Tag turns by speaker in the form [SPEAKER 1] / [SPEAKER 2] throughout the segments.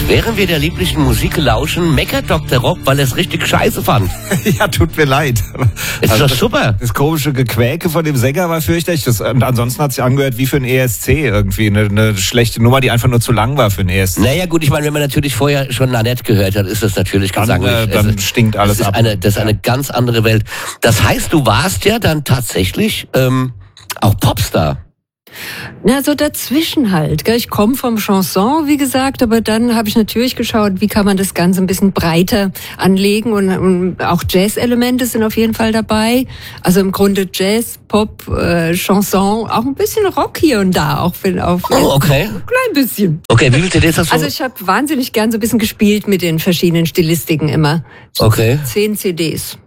[SPEAKER 1] Und während wir der lieblichen Musik lauschen, meckert Dr. Rock, weil er es richtig scheiße fand.
[SPEAKER 2] Ja, tut mir leid.
[SPEAKER 1] Ist doch super.
[SPEAKER 2] Das komische Gequäke von dem Sänger war fürchterlich. Und ansonsten hat sich angehört wie für ein ESC irgendwie. Eine schlechte Nummer, die einfach nur zu lang war für ein ESC.
[SPEAKER 1] Naja gut, ich meine, wenn man natürlich vorher schon Nanette gehört hat, ist das natürlich gesanglich.
[SPEAKER 2] Dann stinkt alles ab.
[SPEAKER 1] Das ist eine ganz andere Welt. Das heißt, du warst ja dann tatsächlich auch Popstar.
[SPEAKER 3] Na, so dazwischen halt. Gell? Ich komme vom Chanson, wie gesagt, aber dann habe ich natürlich geschaut, wie kann man das Ganze ein bisschen breiter anlegen und auch Jazz-Elemente sind auf jeden Fall dabei. Also im Grunde Jazz, Pop, Chanson, auch ein bisschen Rock hier und da, auch wenn auf
[SPEAKER 1] okay.
[SPEAKER 3] ein klein bisschen.
[SPEAKER 1] Okay, wie viele CDs hast du?
[SPEAKER 3] Also ich habe wahnsinnig gern so ein bisschen gespielt mit den verschiedenen Stilistiken immer.
[SPEAKER 1] Okay.
[SPEAKER 3] 10 CDs.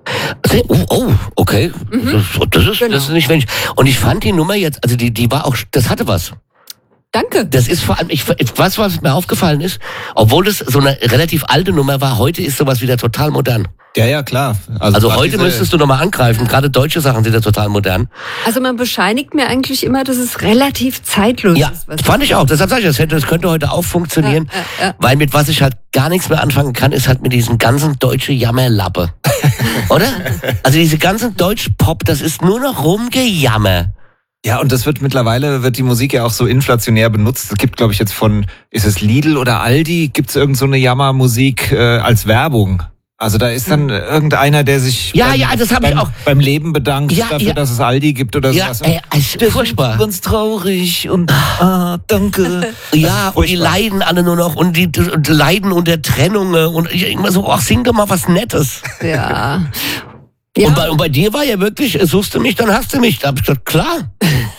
[SPEAKER 1] Okay. Das ist nicht wenig. Und ich fand die Nummer jetzt, also die war auch, das hatte was.
[SPEAKER 3] Danke.
[SPEAKER 1] Das ist vor allem, was mir aufgefallen ist, obwohl das so eine relativ alte Nummer war, heute ist sowas wieder total modern.
[SPEAKER 2] Ja, klar.
[SPEAKER 1] Also heute müsstest du nochmal angreifen. Gerade deutsche Sachen sind ja total modern.
[SPEAKER 3] Also man bescheinigt mir eigentlich immer, dass es relativ zeitlos ist.
[SPEAKER 1] Ja, fand ich auch. Deshalb sage ich, das könnte heute auch funktionieren.
[SPEAKER 3] Ja.
[SPEAKER 1] Weil mit was ich halt gar nichts mehr anfangen kann, ist halt mit diesem ganzen deutsche Jammerlappe. Oder? Also diese ganzen Deutsch-Pop, das ist nur noch Rumgejammer.
[SPEAKER 2] Ja, und das mittlerweile die Musik ja auch so inflationär benutzt. Es gibt, glaube ich, jetzt ist es Lidl oder Aldi, gibt es irgend so eine Jammermusik als Werbung. Also da ist dann irgendeiner, der sich beim Leben bedankt dafür, dass es Aldi gibt oder sowas.
[SPEAKER 1] Ja, furchtbar.
[SPEAKER 2] Ganz traurig und danke.
[SPEAKER 1] Ja, und die leiden alle nur noch und die leiden unter Trennungen und ich immer so, sing doch mal was Nettes.
[SPEAKER 3] Ja.
[SPEAKER 1] Und bei dir war ja wirklich, suchst du mich, dann hast du mich. Da hab ich gesagt, klar.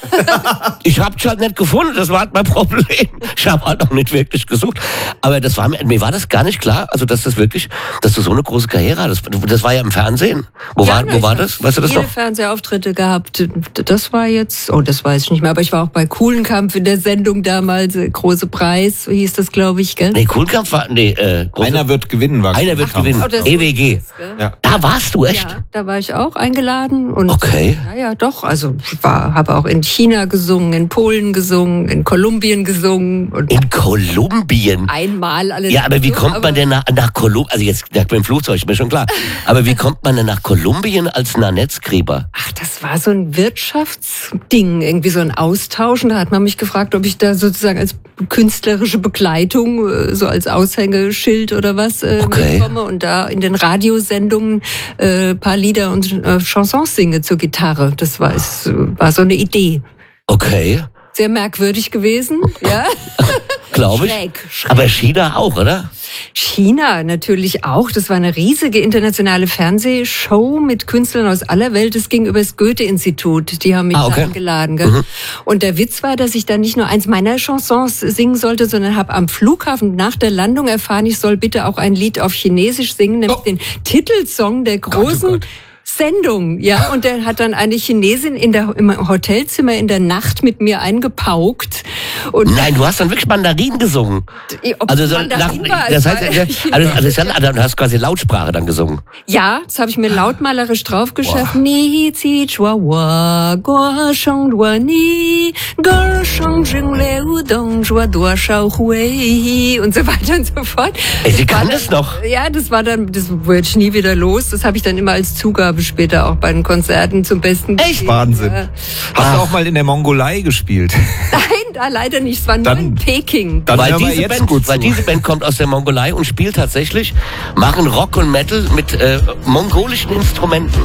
[SPEAKER 1] Ich hab's halt nicht gefunden, das war halt mein Problem. Ich habe halt auch nicht wirklich gesucht. Aber mir war das gar nicht klar, also dass du so eine große Karriere hattest. Das war ja im Fernsehen. Wo war das? Weißt du das noch?
[SPEAKER 3] Viele Fernsehauftritte gehabt. Das war jetzt, das weiß ich nicht mehr, aber ich war auch bei Kuhlenkampf in der Sendung damals, Große Preis, so hieß das, glaube ich, gell?
[SPEAKER 1] Nee, Kuhlenkampf war,
[SPEAKER 2] Einer wird gewinnen, war
[SPEAKER 1] Einer wird gewinnen. EWG.
[SPEAKER 2] Ja.
[SPEAKER 1] Da warst du echt?
[SPEAKER 3] Ja, da war ich auch eingeladen. Und
[SPEAKER 1] okay.
[SPEAKER 3] Ja, doch. Also ich habe auch in China gesungen, in Polen gesungen, in Kolumbien gesungen. Und
[SPEAKER 1] in Kolumbien?
[SPEAKER 3] Einmal alles.
[SPEAKER 1] Ja, aber wie kommt man denn nach Kolumbien? Also jetzt mit dem Flugzeug, ist mir schon klar. Aber wie kommt man denn nach Kolumbien als Nanette-Skriber?
[SPEAKER 3] Ach, das war so ein Wirtschaftsding, irgendwie so ein Austausch. Und da hat man mich gefragt, ob ich da sozusagen als künstlerische Begleitung, so als Aushängeschild oder was mitkomme und da in den Radiosendungen paar Lieder und Chansons singe zur Gitarre. Das war so eine Idee.
[SPEAKER 1] Okay.
[SPEAKER 3] Sehr merkwürdig gewesen, ja.
[SPEAKER 1] Glaube ich.
[SPEAKER 3] Schräg.
[SPEAKER 1] Aber China auch, oder?
[SPEAKER 3] China natürlich auch. Das war eine riesige internationale Fernsehshow mit Künstlern aus aller Welt. Das ging über das Goethe-Institut. Die haben mich da eingeladen. Gell? Mhm. Und der Witz war, dass ich dann nicht nur eins meiner Chansons singen sollte, sondern habe am Flughafen nach der Landung erfahren, ich soll bitte auch ein Lied auf Chinesisch singen, nämlich den Titelsong der großen Sendung, ja, und der hat dann eine Chinesin im Hotelzimmer in der Nacht mit mir eingepaukt. Und
[SPEAKER 1] nein, du hast dann wirklich Mandarin gesungen. Also das heißt, du hast quasi Lautsprache dann gesungen.
[SPEAKER 3] Ja, das habe ich mir lautmalerisch draufgeschafft. Ni zi chua wa guo sheng duo ni ge sheng jing liu dong zhuo duo shao hui und so weiter und so fort.
[SPEAKER 1] Sie kann das noch.
[SPEAKER 3] Ja, das wurde ich nie wieder los. Das habe ich dann immer als Zugabe später auch bei den Konzerten zum Besten gegeben.
[SPEAKER 2] Echt? Wahnsinn. Hast du auch mal in der Mongolei gespielt?
[SPEAKER 3] Nein, da leider nicht. Es war nur in Peking.
[SPEAKER 1] Weil diese Band kommt aus der Mongolei und spielt tatsächlich, machen Rock und Metal mit mongolischen Instrumenten.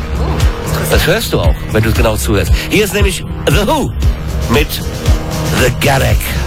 [SPEAKER 1] Das hörst du auch, wenn du genau zuhörst. Hier ist nämlich The Who mit The Garek.